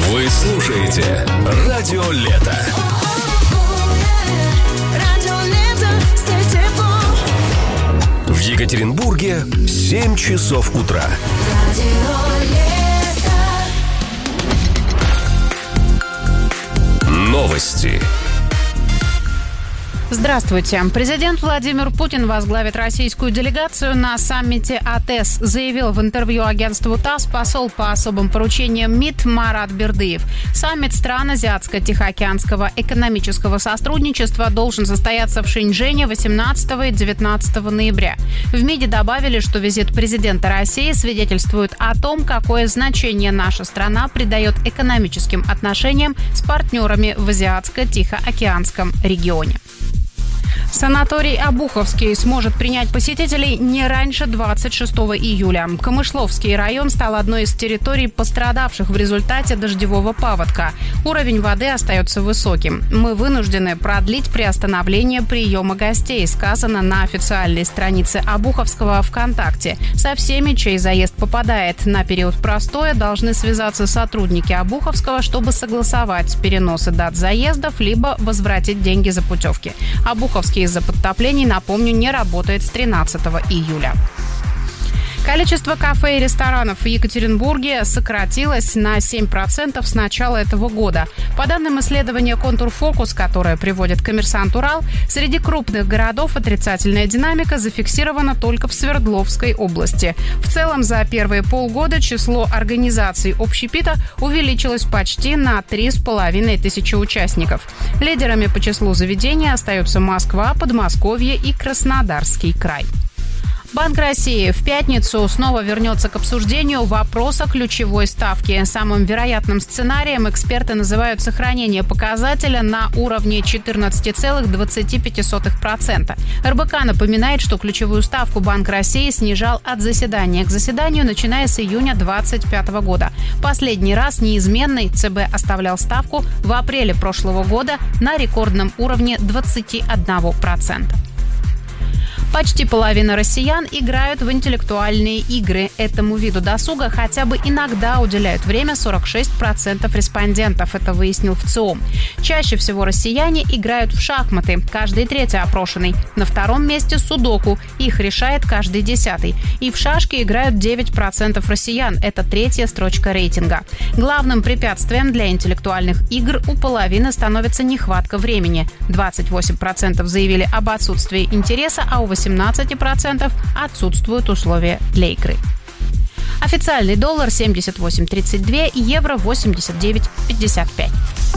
Вы слушаете Радио Лето. В Екатеринбурге 7 часов утра. Новости. Здравствуйте. Президент Владимир Путин возглавит российскую делегацию на саммите АТЭС, заявил в интервью агентству ТАСС посол по особым поручениям МИД Марат Бердыев. Саммит стран Азиатско-Тихоокеанского экономического сотрудничества должен состояться в Шэньчжэне 18 и 19 ноября. В МИДе добавили, что визит президента России свидетельствует о том, какое значение наша страна придает экономическим отношениям с партнерами в Азиатско-Тихоокеанском регионе. Санаторий Обуховский сможет принять посетителей не раньше 26 июля. Камышловский район стал одной из территорий, пострадавших в результате дождевого паводка. Уровень воды остается высоким. Мы вынуждены продлить приостановление приема гостей, сказано на официальной странице Обуховского ВКонтакте. Со всеми, чей заезд попадает на период простоя, должны связаться сотрудники Обуховского, чтобы согласовать переносы дат заездов, либо возвратить деньги за путевки. Обуховский из-за подтоплений, напомню, не работает с 13 июля. Количество кафе и ресторанов в Екатеринбурге сократилось на 7% с начала этого года. По данным исследования «Контурфокус», которое приводит «Коммерсант Урал», среди крупных городов отрицательная динамика зафиксирована только в Свердловской области. В целом, за первые полгода число организаций общепита увеличилось почти на 3500 участников. Лидерами по числу заведений остаются Москва, Подмосковье и Краснодарский край. Банк России в пятницу снова вернется к обсуждению вопроса ключевой ставки. Самым вероятным сценарием эксперты называют сохранение показателя на уровне 14,25%. РБК напоминает, что ключевую ставку Банк России снижал от заседания к заседанию, начиная с июня 2025 года. Последний раз неизменной ЦБ оставлял ставку в апреле прошлого года на рекордном уровне 21%. Почти половина россиян играют в интеллектуальные игры. Этому виду досуга хотя бы иногда уделяют время 46% респондентов. Это выяснил ВЦИОМ. Чаще всего россияне играют в шахматы. Каждый третий опрошенный. На втором месте судоку. Их решает каждый 10-й. И в шашки играют 9% россиян. Это третья строчка рейтинга. Главным препятствием для интеллектуальных игр у половины становится нехватка времени. 28% заявили об отсутствии интереса, а у 18% отсутствуют условия для игры. Официальный доллар 78.32, евро 89.55.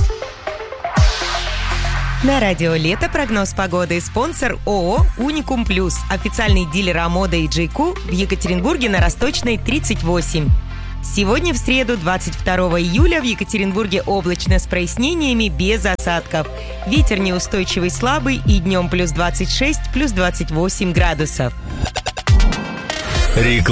На радио «Лето» прогноз погоды. Спонсор ООО «Уникум Плюс». Официальный дилер АМОДа и Джейку в Екатеринбурге на Росточной, 38. Сегодня, в среду, 22 июля, в Екатеринбурге облачно с прояснениями, без осадков. Ветер неустойчивый, слабый, и днем плюс 26, плюс 28 градусов.